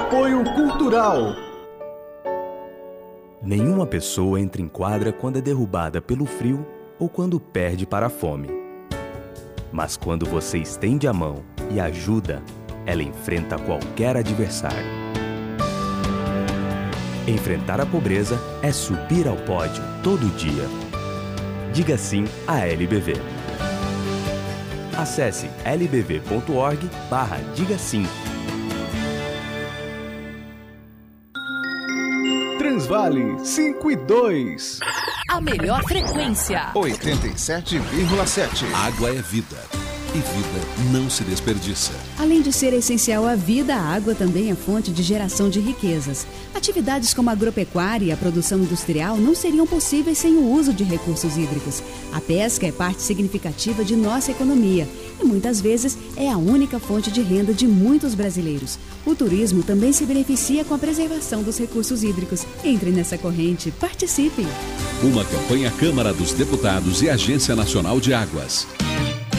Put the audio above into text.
Apoio Cultural. Nenhuma pessoa entra em quadra quando é derrubada pelo frio ou quando perde para a fome. Mas quando você estende a mão e ajuda, ela enfrenta qualquer adversário. Enfrentar a pobreza é subir ao pódio todo dia. Diga sim à LBV. Acesse lbv.org/diga sim. Transvale 5 e 2. A melhor frequência. 87,7. Água é vida. E vida não se desperdiça. Além de ser essencial à vida, a água também é fonte de geração de riquezas. Atividades como a agropecuária e a produção industrial não seriam possíveis sem o uso de recursos hídricos. A pesca é parte significativa de nossa economia e muitas vezes é a única fonte de renda de muitos brasileiros. O turismo também se beneficia com a preservação dos recursos hídricos. Entre nessa corrente, participe! Uma campanha Câmara dos Deputados e Agência Nacional de Águas.